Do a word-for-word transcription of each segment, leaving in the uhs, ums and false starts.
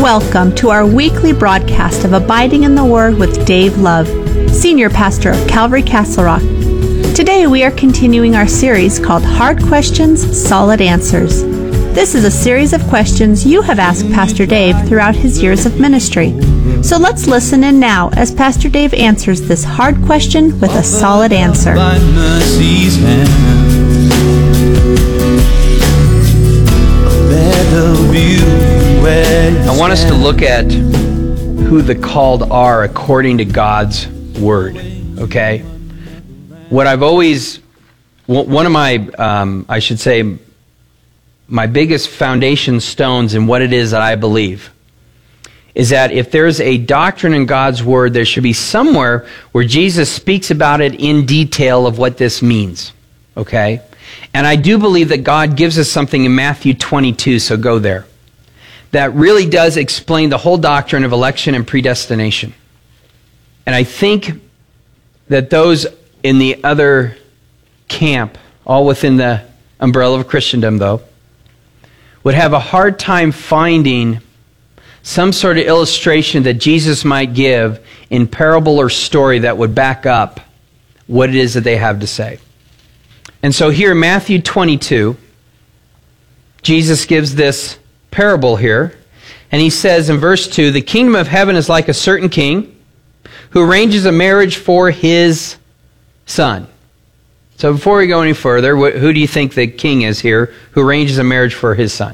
Welcome to our weekly broadcast of Abiding in the Word with Dave Love, Senior Pastor of Calvary Castle Rock. Today we are continuing our series called Hard Questions, Solid Answers. This is a series of questions you have asked Pastor Dave throughout his years of ministry. So let's listen in now as Pastor Dave answers this hard question with a solid answer. I want us to look at who the called are according to God's Word, okay? What I've always, one of my, um, I should say, my biggest foundation stones in what it is that I believe is that if there's a doctrine in God's Word, there should be somewhere where Jesus speaks about it in detail of what this means, okay? And I do believe that God gives us something in Matthew twenty-two, so go there, that really does explain the whole doctrine of election and predestination. And I think that those in the other camp, all within the umbrella of Christendom though, would have a hard time finding some sort of illustration that Jesus might give in parable or story that would back up what it is that they have to say. And so here in Matthew twenty-two, Jesus gives this parable here, and he says in verse two, the kingdom of heaven is like a certain king who arranges a marriage for his son. So before we go any further, who do you think the king is here who arranges a marriage for his son?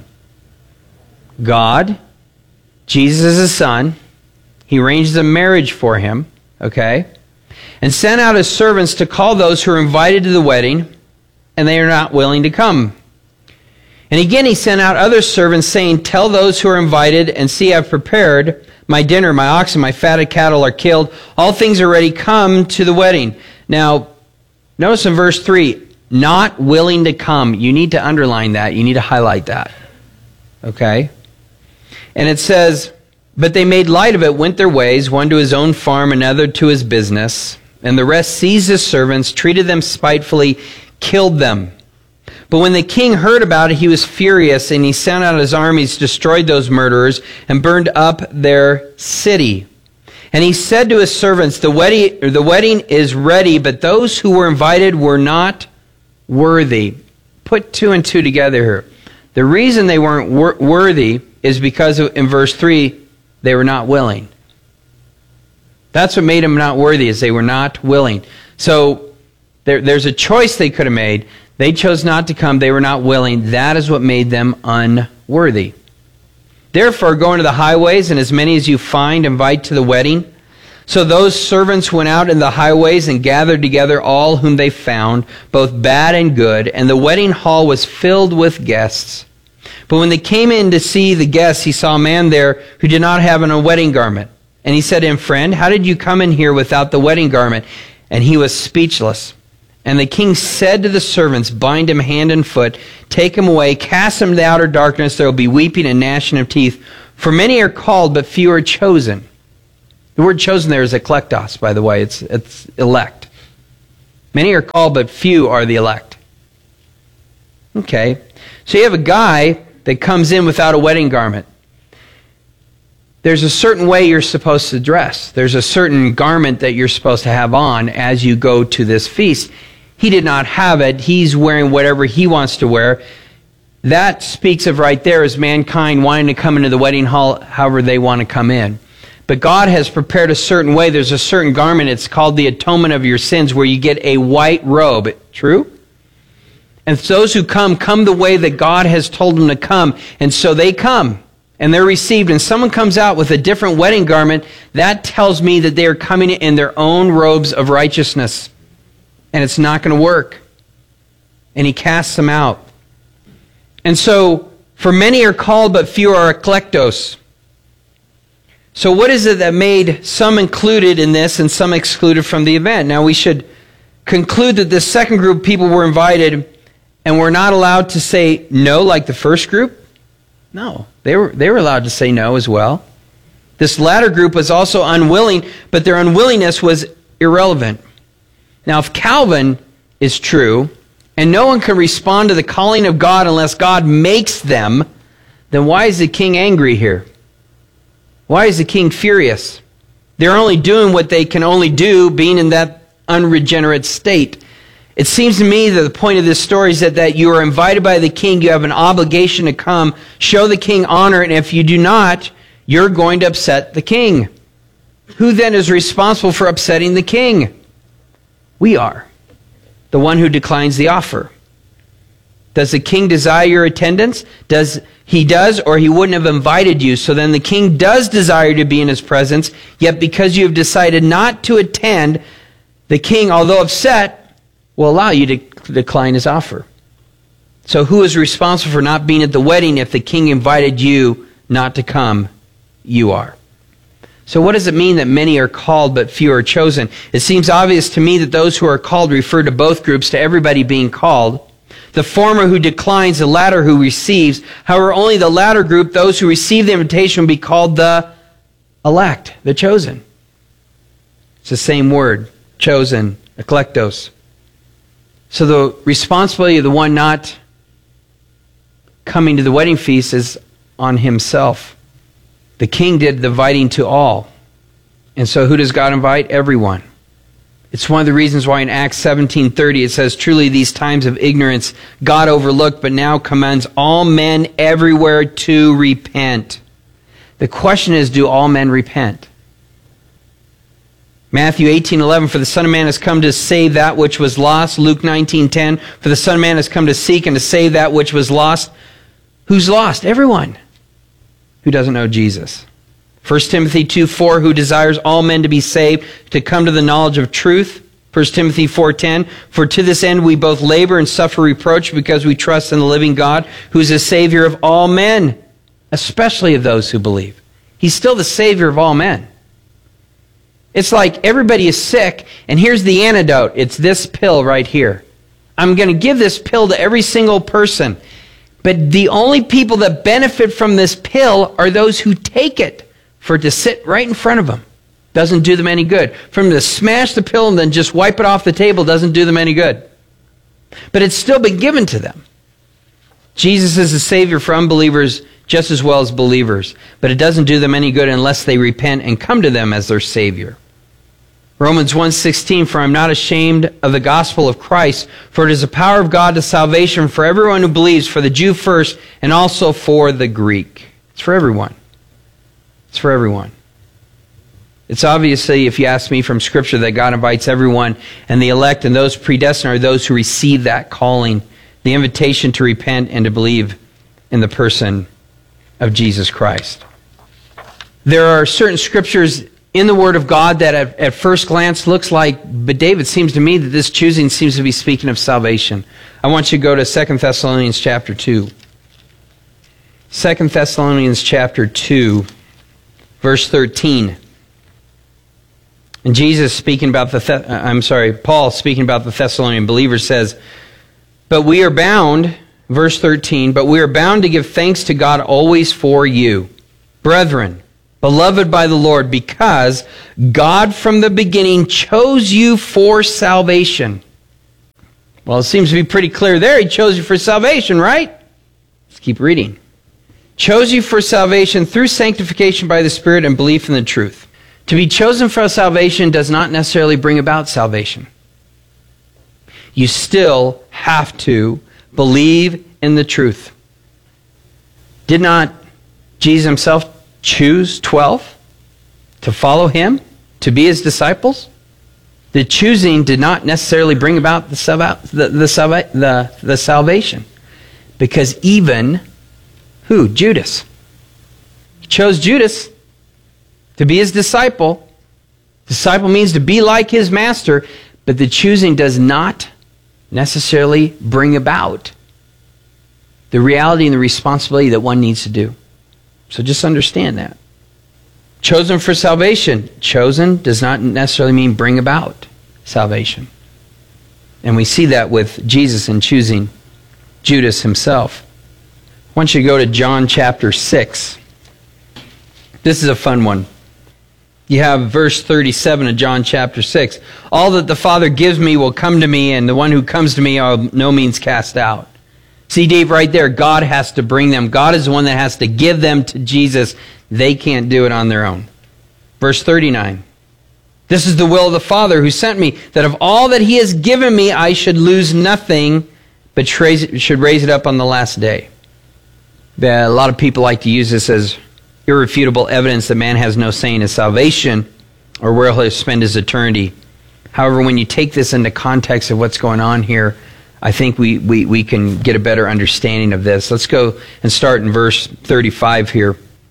God. Jesus is his son. He arranges a marriage for him, okay? And sent out his servants to call those who are invited to the wedding, and they are not willing to come. And again he sent out other servants, saying, tell those who are invited, and see, I've prepared my dinner, my oxen, my fatted cattle are killed. All things are ready, come to the wedding. Now, notice in verse three, not willing to come. You need to underline that. You need to highlight that. Okay? And it says, but they made light of it, went their ways, one to his own farm, another to his business. And the rest seized his servants, treated them spitefully, killed them. But when the king heard about it, he was furious, and he sent out his armies, destroyed those murderers, and burned up their city. And he said to his servants, the wedding, the wedding is ready, but those who were invited were not worthy. Put two and two together here. The reason they weren't wor- worthy is because of, in verse three, they were not willing. That's what made them not worthy, is they were not willing. So there, there's a choice they could have made. They chose not to come. They were not willing. That is what made them unworthy. Therefore, go into the highways, and as many as you find, invite to the wedding. So those servants went out in the highways and gathered together all whom they found, both bad and good, and the wedding hall was filled with guests. But when they came in to see the guests, he saw a man there who did not have a wedding garment. And he said to him, friend, how did you come in here without the wedding garment? And he was speechless. And the king said to the servants, bind him hand and foot, take him away, cast him to the outer darkness. There will be weeping and gnashing of teeth. For many are called, but few are chosen. The word chosen there is eklektos, by the way. It's, it's elect. Many are called, but few are the elect. Okay. So you have a guy that comes in without a wedding garment. There's a certain way you're supposed to dress. There's a certain garment that you're supposed to have on as you go to this feast. He did not have it. He's wearing whatever he wants to wear. That speaks of right there is mankind wanting to come into the wedding hall however they want to come in. But God has prepared a certain way. There's a certain garment. It's called the atonement of your sins, where you get a white robe. True? And those who come, come the way that God has told them to come. And so they come, and they're received. And someone comes out with a different wedding garment, that tells me that they are coming in their own robes of righteousness. And it's not going to work. And he casts them out. And so, for many are called, but few are eklektos. So what is it that made some included in this and some excluded from the event? Now we should conclude that this second group of people were invited and were not allowed to say no like the first group? No, they were, they were allowed to say no as well. This latter group was also unwilling, but their unwillingness was irrelevant. Now if Calvin is true, and no one can respond to the calling of God unless God makes them, then why is the king angry here? Why is the king furious? They're only doing what they can only do, being in that unregenerate state. It seems to me that the point of this story is that, that you are invited by the king. You have an obligation to come, show the king honor, and if you do not, you're going to upset the king. Who then is responsible for upsetting the king? We are. The one who declines the offer. Does the king desire your attendance? Does he does, or he wouldn't have invited you. So then the king does desire to be in his presence, yet because you have decided not to attend, the king, although upset, will allow you to decline his offer. So who is responsible for not being at the wedding if the king invited you not to come? You are. So what does it mean that many are called but few are chosen? It seems obvious to me that those who are called refer to both groups, to everybody being called. The former who declines, the latter who receives. However, only the latter group, those who receive the invitation, will be called the elect, the chosen. It's the same word, chosen, eklektos. So the responsibility of the one not coming to the wedding feast is on himself. The king did the inviting to all. And so who does God invite? Everyone. It's one of the reasons why in Acts seventeen thirty it says, truly these times of ignorance God overlooked, but now commands all men everywhere to repent. The question is, do all men repent? Matthew eighteen eleven, for the Son of Man has come to save that which was lost. Luke nineteen ten, for the Son of Man has come to seek and to save that which was lost. Who's lost? Everyone who doesn't know Jesus. First Timothy two four, who desires all men to be saved, to come to the knowledge of truth. First Timothy four ten, for to this end we both labor and suffer reproach because we trust in the living God, who is the Savior of all men, especially of those who believe. He's still the Savior of all men. It's like everybody is sick, and here's the antidote. It's this pill right here. I'm going to give this pill to every single person. But the only people that benefit from this pill are those who take it. For it to sit right in front of them doesn't do them any good. For them to smash the pill and then just wipe it off the table doesn't do them any good. But it's still been given to them. Jesus is the Savior for unbelievers just as well as believers. But it doesn't do them any good unless they repent and come to them as their Savior. Romans one sixteen, for I am not ashamed of the gospel of Christ, for it is the power of God to salvation for everyone who believes, for the Jew first and also for the Greek. It's for everyone. It's for everyone. It's obviously, if you ask me from Scripture, that God invites everyone, and the elect and those predestined are those who receive that calling, the invitation to repent and to believe in the person of Jesus Christ. There are certain Scriptures in the Word of God that at, at first glance looks like, but David, seems to me that this choosing seems to be speaking of salvation. I want you to go to Second Thessalonians chapter two. Second Thessalonians chapter two. Verse thirteen. And Jesus speaking about the, Th- I'm sorry, Paul speaking about the Thessalonian believers says, but we are bound, verse thirteen, but we are bound to give thanks to God always for you, brethren, beloved by the Lord, because God from the beginning chose you for salvation. Well, it seems to be pretty clear there. He chose you for salvation, right? Let's keep reading. Chose you for salvation through sanctification by the Spirit and belief in the truth. To be chosen for salvation does not necessarily bring about salvation. You still have to believe in the truth. Did not Jesus himself choose twelve to follow him, to be his disciples? The choosing did not necessarily bring about the, salva- the, the, salva- the, the salvation. Because even who? Judas. He chose Judas to be his disciple. Disciple means to be like his master, but the choosing does not necessarily bring about the reality and the responsibility that one needs to do. So just understand that. Chosen for salvation. Chosen does not necessarily mean bring about salvation. And we see that with Jesus in choosing Judas himself. I want you to go to John chapter six. This is a fun one. You have verse thirty-seven of John chapter six. All that the Father gives me will come to me, and the one who comes to me I will no means cast out. See, Dave, right there, God has to bring them. God is the one that has to give them to Jesus. They can't do it on their own. Verse thirty-nine. This is the will of the Father who sent me, that of all that he has given me, I should lose nothing, but should raise it up on the last day. A lot of people like to use this as irrefutable evidence that man has no say in his salvation or where he'll spend his eternity. However, when you take this into context of what's going on here, I think we, we, we can get a better understanding of this. Let's go and start in verse thirty-five here.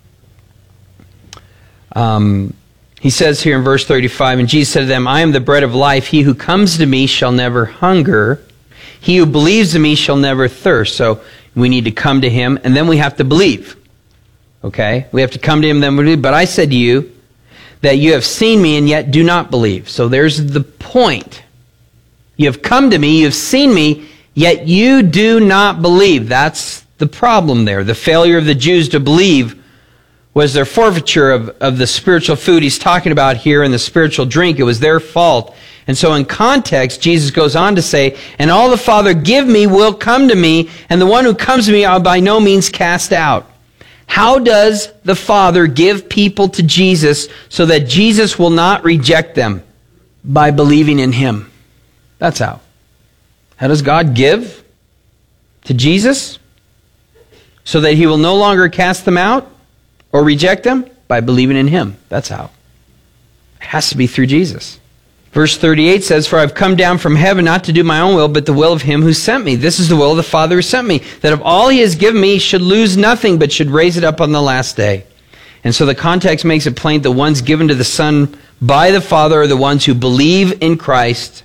Um, he says here in verse thirty-five, and Jesus said to them, I am the bread of life. He who comes to me shall never hunger. He who believes in me shall never thirst. So we need to come to him, and then we have to believe. Okay? We have to come to him, then we believe. But I said to you that you have seen me and yet do not believe. So there's the point. You have come to me, you have seen me, yet you do not believe. That's the problem there. The failure of the Jews to believe was their forfeiture of, of the spiritual food he's talking about here and the spiritual drink. It was their fault. And so in context, Jesus goes on to say, and all the Father give me will come to me, and the one who comes to me I'll by no means cast out. How does the Father give people to Jesus so that Jesus will not reject them? By believing in him. That's how. How does God give to Jesus so that he will no longer cast them out or reject them? By believing in him. That's how. It has to be through Jesus. Verse thirty-eight says, for I've come down from heaven not to do my own will, but the will of him who sent me. This is the will of the Father who sent me, that of all he has given me, he should lose nothing, but should raise it up on the last day. And so the context makes it plain, the ones given to the Son by the Father are the ones who believe in Christ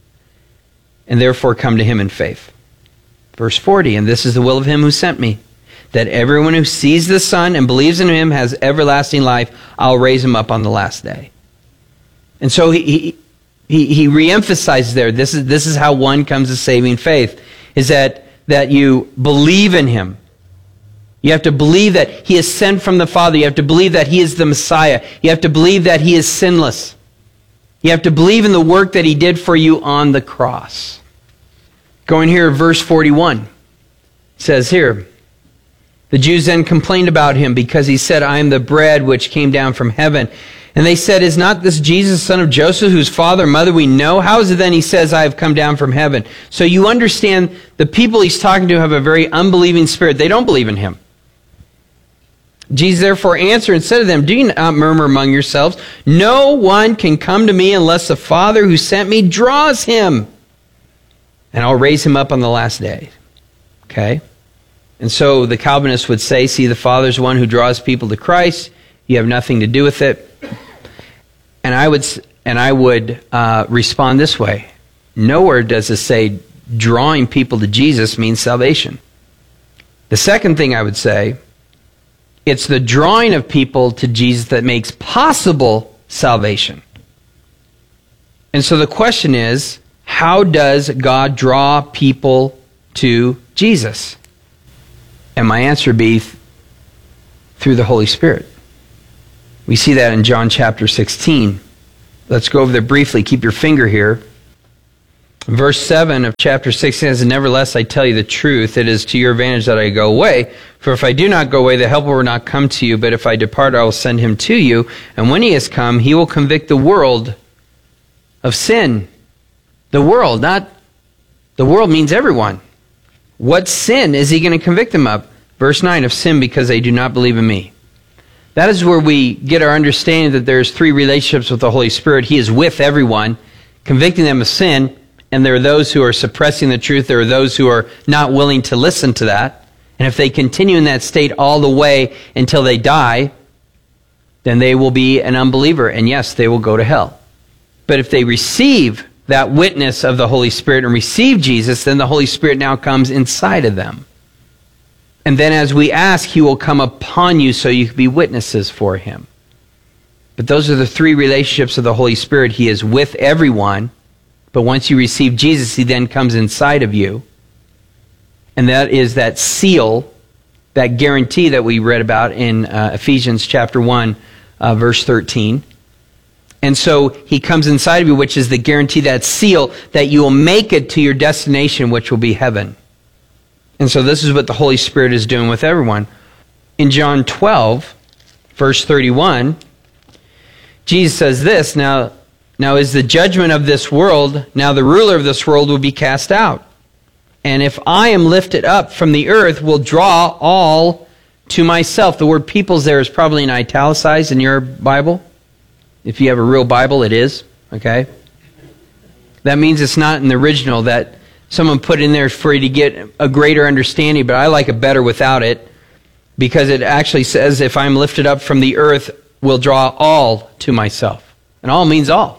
and therefore come to him in faith. Verse forty, and this is the will of him who sent me, that everyone who sees the Son and believes in him has everlasting life. I'll raise him up on the last day. And so he... he He, he reemphasizes there, this is, this is how one comes to saving faith, is that, that you believe in him. You have to believe that he is sent from the Father. You have to believe that he is the Messiah. You have to believe that he is sinless. You have to believe in the work that he did for you on the cross. Going here, verse forty-one, it says here, the Jews then complained about him because he said, I am the bread which came down from heaven. And they said, is not this Jesus, son of Joseph, whose father and mother we know? How is it then he says, I have come down from heaven? So you understand the people he's talking to have a very unbelieving spirit. They don't believe in him. Jesus therefore answered and said to them, do you not murmur among yourselves? No one can come to me unless the Father who sent me draws him. And I'll raise him up on the last day. Okay? And so the Calvinists would say, see, the Father's one who draws people to Christ. You have nothing to do with it. And I would and I would uh, respond this way. Nowhere does it say drawing people to Jesus means salvation. The second thing I would say, it's the drawing of people to Jesus that makes possible salvation. And so the question is, how does God draw people to Jesus? And my answer would be through the Holy Spirit. We see that in John chapter sixteen. Let's go over there briefly. Keep your finger here. Verse seven of chapter sixteen says, nevertheless, I tell you the truth. It is to your advantage that I go away. For if I do not go away, the Helper will not come to you. But if I depart, I will send him to you. And when he has come, he will convict the world of sin. The world, not... The world means everyone. What sin is he going to convict them of? Verse nine, of sin because they do not believe in me. That is where we get our understanding that there's three relationships with the Holy Spirit. He is with everyone, convicting them of sin, and there are those who are suppressing the truth. There are those who are not willing to listen to that. And if they continue in that state all the way until they die, then they will be an unbeliever, and yes, they will go to hell. But if they receive that witness of the Holy Spirit and receive Jesus, then the Holy Spirit now comes inside of them. And then as we ask, he will come upon you so you can be witnesses for him. But those are the three relationships of the Holy Spirit. He is with everyone, but once you receive Jesus, he then comes inside of you. And that is that seal, that guarantee that we read about in uh, Ephesians chapter one, uh, verse thirteen. And so he comes inside of you, which is the guarantee, that seal, that you will make it to your destination, which will be heaven. And so this is what the Holy Spirit is doing with everyone. In John twelve, verse thirty-one, Jesus says this, now, now is the judgment of this world, now the ruler of this world will be cast out. And if I am lifted up from the earth, will draw all to myself. The word peoples there is probably in italicized in your Bible. If you have a real Bible, it is. Okay? That means it's not in the original that someone put in there for you to get a greater understanding, but I like it better without it because it actually says, if I'm lifted up from the earth, will draw all to myself. And all means all.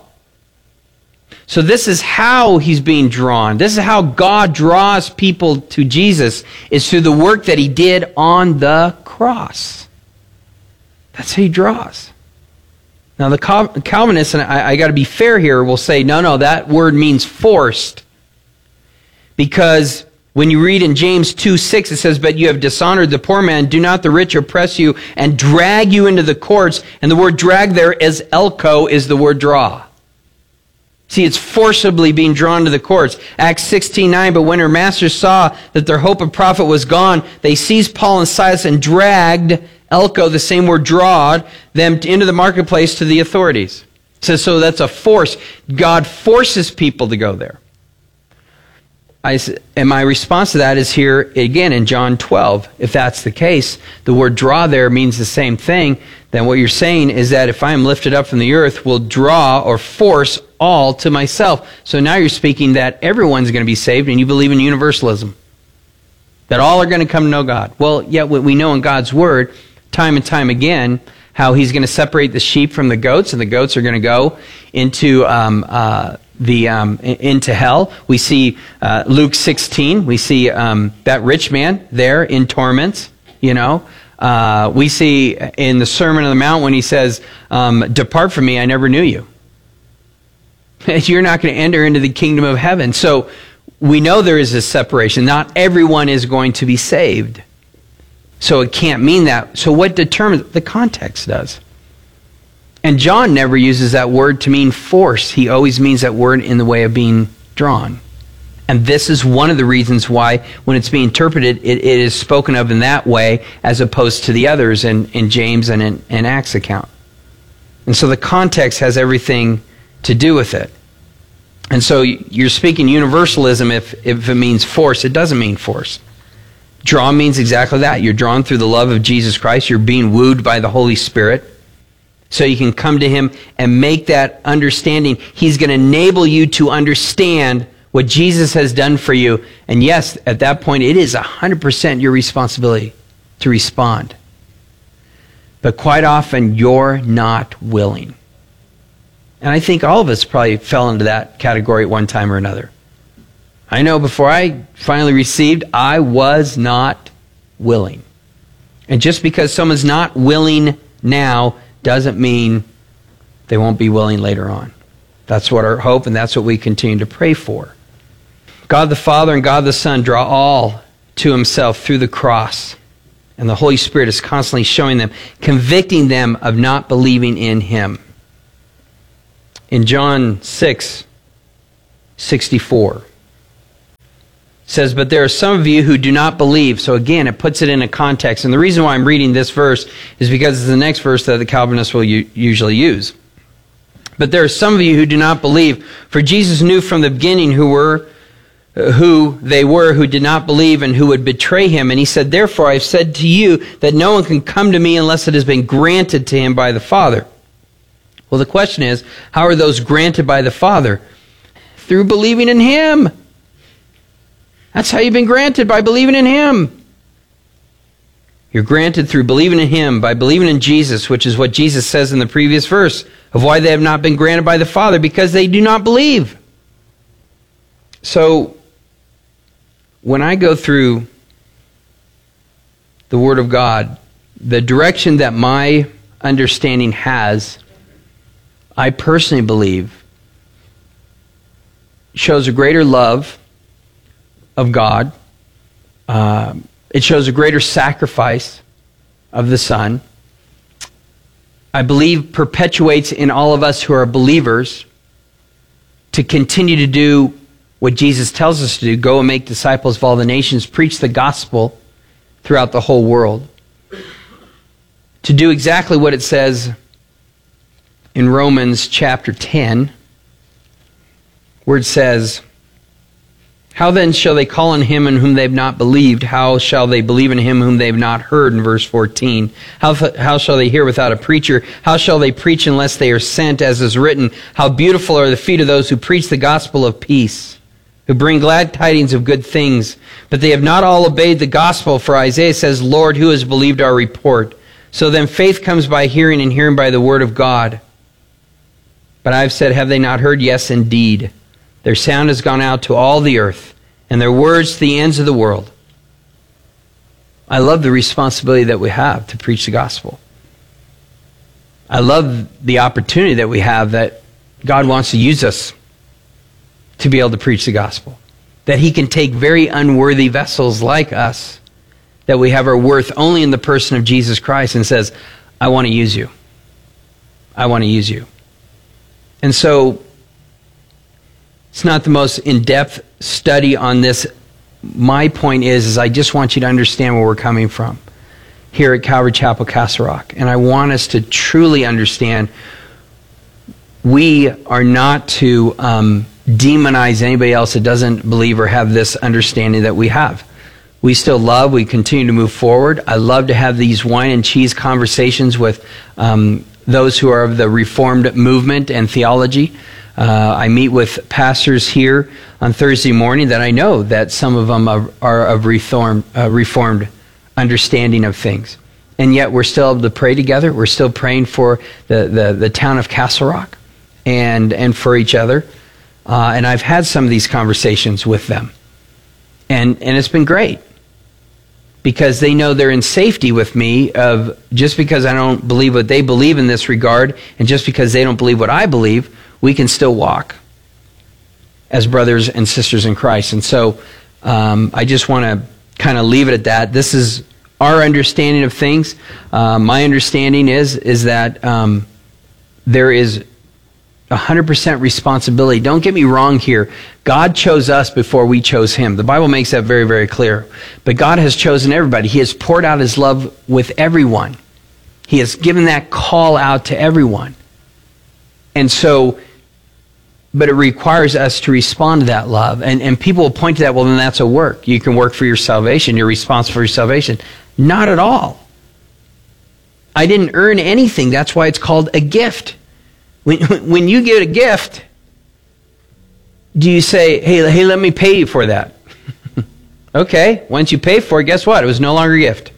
So this is how he's being drawn. This is how God draws people to Jesus, is through the work that he did on the cross. That's how he draws. Now the Calvinists, and I, I got to be fair here, will say, no, no, that word means forced. Because when you read in James two six, it says, but you have dishonored the poor man, do not the rich oppress you, and drag you into the courts. And the word drag there as elko is the word draw. See, it's forcibly being drawn to the courts. Acts sixteen nine, but when her masters saw that their hope of profit was gone, they seized Paul and Silas and dragged, elko, the same word drawed, them into the marketplace to the authorities. It says, so that's a force. God forces people to go there. I, and my response to that is here again in John twelve. If that's the case, the word draw there means the same thing. Then what you're saying is that if I am lifted up from the earth, will draw or force all to myself. So now you're speaking that everyone's going to be saved, and you believe in universalism. That all are going to come to know God. Well, yet what we know in God's word, time and time again, how he's going to separate the sheep from the goats, and the goats are going to go into um, uh, the um, into hell. We see uh, Luke sixteen. We see um, that rich man there in torments. You know, uh, we see in the Sermon on the Mount when he says, um, "Depart from me, I never knew you." You're not going to enter into the kingdom of heaven. So we know there is a separation. Not everyone is going to be saved. So it can't mean that. So what determines? The context does. And John never uses that word to mean force. He always means that word in the way of being drawn. And this is one of the reasons why when it's being interpreted, it, it is spoken of in that way as opposed to the others in, in James and in, in Acts account. And so the context has everything to do with it. And so you're speaking universalism if, if it means force. It doesn't mean force. Draw means exactly that. You're drawn through the love of Jesus Christ. You're being wooed by the Holy Spirit. So you can come to him and make that understanding. He's going to enable you to understand what Jesus has done for you. And yes, at that point, it is one hundred percent your responsibility to respond. But quite often, you're not willing. And I think all of us probably fell into that category at one time or another. I know before I finally received, I was not willing. And just because someone's not willing now doesn't mean they won't be willing later on. That's what our hope, and that's what we continue to pray for. God the Father and God the Son draw all to himself through the cross. And the Holy Spirit is constantly showing them, convicting them of not believing in him. In John six sixty-four, says, but there are some of you who do not believe. So again, it puts it in a context. And the reason why I'm reading this verse is because it's the next verse that the Calvinists will u- usually use. But there are some of you who do not believe. For Jesus knew from the beginning who were, uh, who they were who did not believe and who would betray him. And he said, therefore I've said to you that no one can come to me unless it has been granted to him by the Father. Well, the question is, how are those granted by the Father? Through believing in him. That's how you've been granted, by believing in him. You're granted through believing in him, by believing in Jesus, which is what Jesus says in the previous verse of why they have not been granted by the Father, because they do not believe. So, when I go through the Word of God, the direction that my understanding has, I personally believe, shows a greater love of God. Uh, it shows a greater sacrifice of the Son. I believe perpetuates in all of us who are believers to continue to do what Jesus tells us to do, go and make disciples of all the nations, preach the gospel throughout the whole world. To do exactly what it says in Romans chapter ten, where it says, how then shall they call on him in whom they have not believed? How shall they believe in him whom they have not heard? In verse fourteen. How, how shall they hear without a preacher? How shall they preach unless they are sent? As is written, how beautiful are the feet of those who preach the gospel of peace, who bring glad tidings of good things. But they have not all obeyed the gospel. For Isaiah says, Lord, who has believed our report? So then faith comes by hearing, and hearing by the word of God. But I've said, have they not heard? Yes, indeed. Their sound has gone out to all the earth, and their words to the ends of the world. I love the responsibility that we have to preach the gospel. I love the opportunity that we have that God wants to use us to be able to preach the gospel. That he can take very unworthy vessels like us, that we have our worth only in the person of Jesus Christ, and says, I want to use you. I want to use you. And so, it's not the most in-depth study on this. My point is, is I just want you to understand where we're coming from here at Calvary Chapel, Castle Rock. And I want us to truly understand we are not to um, demonize anybody else that doesn't believe or have this understanding that we have. We still love, we continue to move forward. I love to have these wine and cheese conversations with um, those who are of the Reformed movement and theology. Uh, I meet with pastors here on Thursday morning that I know that some of them are, are of reformed, uh, reformed understanding of things. And yet we're still able to pray together. We're still praying for the, the, the town of Castle Rock and, and for each other. Uh, and I've had some of these conversations with them. And, and it's been great, because they know they're in safety with me, of just because I don't believe what they believe in this regard, and just because they don't believe what I believe, we can still walk as brothers and sisters in Christ. And so um, I just want to kind of leave it at that. This is our understanding of things. Uh, my understanding is, is that um, there is one hundred percent responsibility. Don't get me wrong here. God chose us before we chose him. The Bible makes that very, very clear. But God has chosen everybody. He has poured out his love with everyone. He has given that call out to everyone. And so, but it requires us to respond to that love. And, and people will point to that, well, then that's a work. You can work for your salvation. You're responsible for your salvation. Not at all. I didn't earn anything. That's why it's called a gift. When, when you get a gift, do you say, hey, hey, let me pay you for that? Okay, once you pay for it, guess what? It was no longer a gift.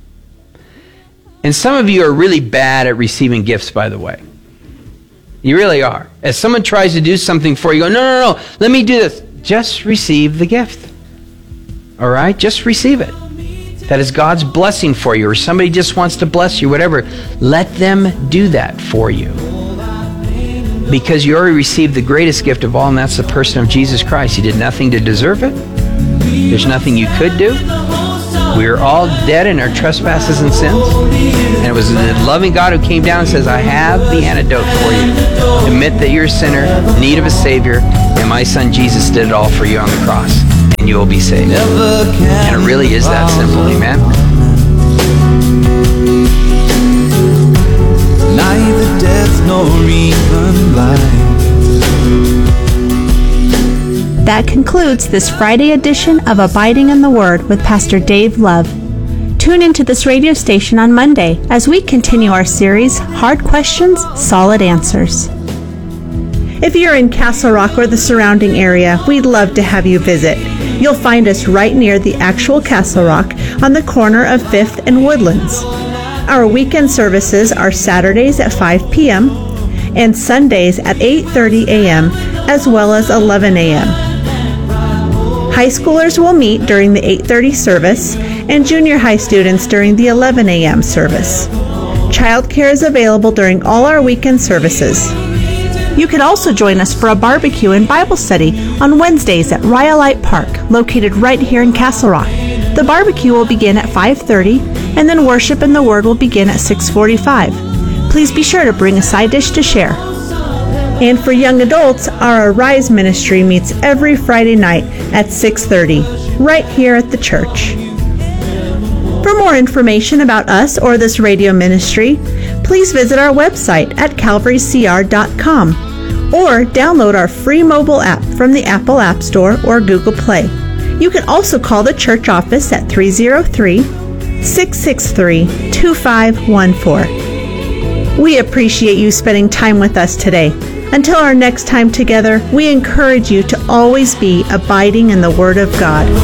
And some of you are really bad at receiving gifts, by the way. You really are. As someone tries to do something for you, you go, no, no, no, let me do this. Just receive the gift. All right? Just receive it. That is God's blessing for you, or somebody just wants to bless you, whatever. Let them do that for you. Because you already received the greatest gift of all, and that's the person of Jesus Christ. You did nothing to deserve it. There's nothing you could do. We are all dead in our trespasses and sins. And it was the loving God who came down and says, I have the antidote for you. Admit that you're a sinner, in need of a Savior, and my son Jesus did it all for you on the cross. And you will be saved. And it really is that simple, amen? Neither death nor even life. That concludes this Friday edition of Abiding in the Word with Pastor Dave Love. Tune into this radio station on Monday as we continue our series, Hard Questions, Solid Answers. If you're in Castle Rock or the surrounding area, we'd love to have you visit. You'll find us right near the actual Castle Rock on the corner of fifth and Woodlands. Our weekend services are Saturdays at five p.m. and Sundays at eight thirty a.m. as well as eleven a.m. High schoolers will meet during the eight thirty service and junior high students during the eleven a.m. service. Childcare is available during all our weekend services. You can also join us for a barbecue and Bible study on Wednesdays at Rhyolite Park, located right here in Castle Rock. The barbecue will begin at five thirty, and then worship and the Word will begin at six forty-five. Please be sure to bring a side dish to share. And for young adults, our Arise ministry meets every Friday night at six thirty, right here at the church. For more information about us or this radio ministry, please visit our website at calvary c r dot com or download our free mobile app from the Apple App Store or Google Play. You can also call the church office at three oh three, six six three, two five one four. We appreciate you spending time with us today. Until our next time together, we encourage you to always be abiding in the Word of God.